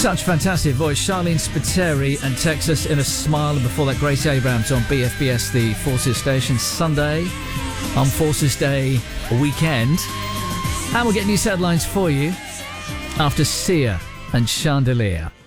Such fantastic voice. Charlene Spiteri and Texas in a Smile. And before that, Grace Abrams on BFBS, the Forces station, Sunday on Forces Day weekend. And we'll get news headlines for you after Sia and Chandelier.